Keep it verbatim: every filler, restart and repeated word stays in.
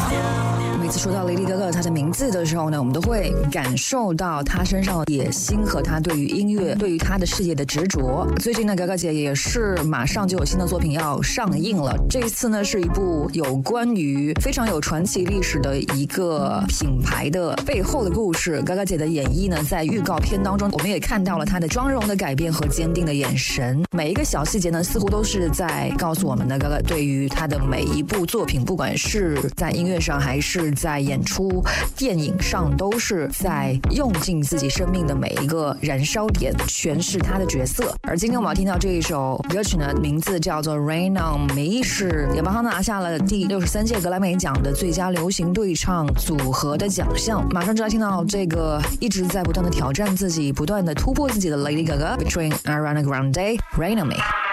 每次说到 Lady Gaga 她的名字的时候呢，我们都会感受到她身上的野心和她对于音乐、对于她的事业的执着。最近呢 ，Gaga 姐也是马上就有新的作品要上映了。这一次呢，是一部有关于非常有传奇历史的一个品牌的背后的故事。Gaga 姐的演绎呢，在预告片当中，我们也看到了她的妆容的改变和坚定的眼神。每一个小细节呢，似乎都是在告诉我们的 Gaga 对于她的每一部作品，不管是在音乐上还是在演出、电影上，都是在用尽自己生命的每一个燃烧点，诠释他的角色。而今天我们要听到这一首歌曲呢，名字叫做《Rain on Me》，是亚马哈拿下了第六十三届格莱美奖的最佳流行对唱组合的奖项。马上就要听到这个一直在不断的挑战自己、不断的突破自己的 Lady Gaga featuring Ariana Grande，《Rain on Me》。